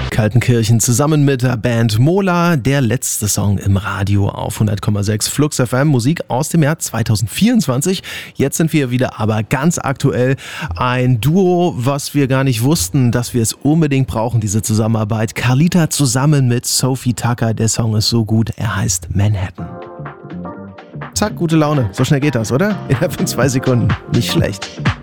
Kaltenkirchen zusammen mit der Band Mola, der letzte Song im Radio auf 100,6 Flux FM, Musik aus dem Jahr 2024. Jetzt sind wir wieder aber ganz aktuell ein Duo, was wir gar nicht wussten, dass wir es unbedingt brauchen, diese Zusammenarbeit. Carlita zusammen mit Sophie Tucker, der Song ist so gut, er heißt Manhattan. Zack, gute Laune, so schnell geht das, oder? Innerhalb von 2 Sekunden, nicht schlecht.